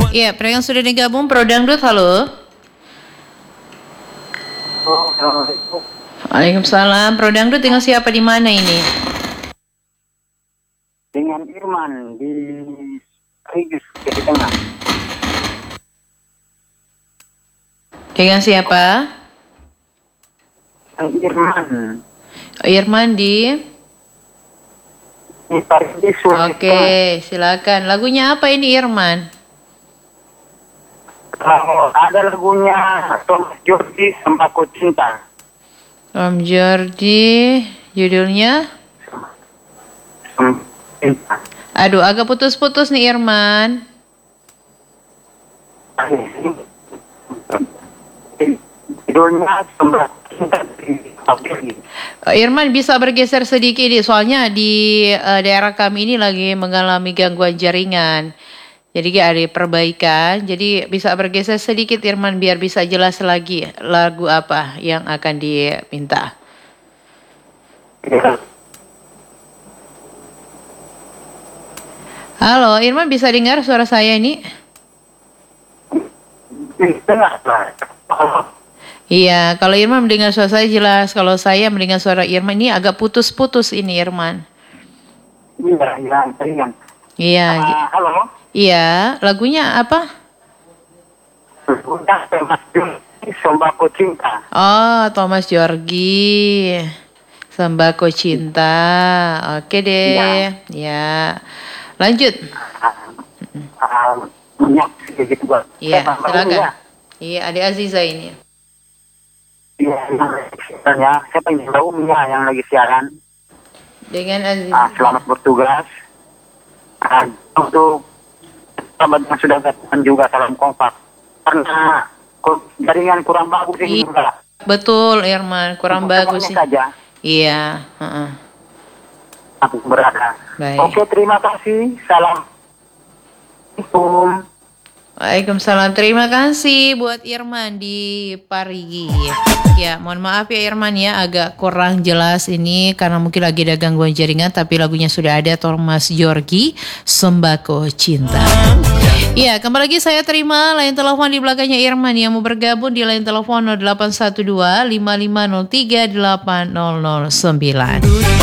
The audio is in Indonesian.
Iya, yang sudah digabung Pro Dangdut, halo. Waalaikumsalam. Pro Dangdut dengan siapa di mana ini? Dengan Irman di Regis, di tengah. Dengan siapa? Irman. Irman di... Parigi, Oke, silakan. Lagunya apa ini Irman? Ada lagunya Thomas Jordi, Sembako Cinta. Om Jordi, judulnya? Cinta. Aduh, agak putus-putus nih Irman. Judulnya Sembako Cinta. Irman bisa bergeser sedikit nih, soalnya di daerah kami ini lagi mengalami gangguan jaringan. Jadi ada perbaikan, jadi bisa bergeser sedikit Irman biar bisa jelas lagi lagu apa yang akan diminta. Halo, Irman bisa dengar suara saya ini? Iya, kalau Irman mendengar suara saya jelas, kalau saya mendengar suara Irman ini agak putus-putus ini Irman. Iya. Halo. Iya, lagunya apa? Sembako Cinta. Oh, Thomas Jorgi. Sembako Cinta. Oke deh. Ya. Lanjut. Iya, silakan. Iya, Adik Aziza ini. Iya, saya pengen tahu Mia yang lagi siaran. Dengan Aziza. Selamat bertugas. Untuk sahabat yang sudah datang juga salam kompak. Karena jaringan kurang bagus ini juga. Betul, Irman, kurang bagus sih. Saja. Iya, Aku berada. Baik. Oke, terima kasih. Assalamualaikum. Waalaikumsalam. Terima kasih buat Irman di Parigi. Ya, mohon maaf ya Irman ya, agak kurang jelas ini karena mungkin lagi ada gangguan jaringan, tapi lagunya sudah ada, Thomas Jorgi, Sembako Cinta. Ya, kembali lagi saya terima line telepon di belakangnya Irman yang mau bergabung di line telepon 0812 5503 8009.